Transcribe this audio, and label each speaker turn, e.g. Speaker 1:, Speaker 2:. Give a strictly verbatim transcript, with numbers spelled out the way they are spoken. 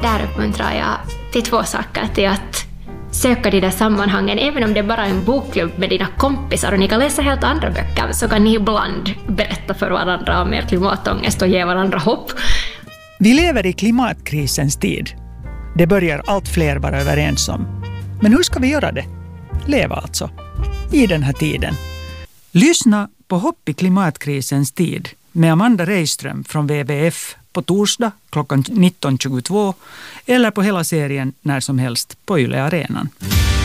Speaker 1: där uppmuntrar jag till två saker. Till att söka de där sammanhangen, även om det är bara en bokklubb med dina kompisar och ni kan läsa helt andra böcker, så kan ni ibland berätta för varandra om er klimatångest och ge varandra hopp.
Speaker 2: Vi lever i klimatkrisens tid. Det börjar allt fler vara överens om. Men hur ska vi göra det? Leva alltså. I den här tiden. Lyssna på Hopp i klimatkrisens tid med Amanda Reiström från W W F på torsdag klockan nitton tjugotvå eller på hela serien när som helst på Yle Arenan.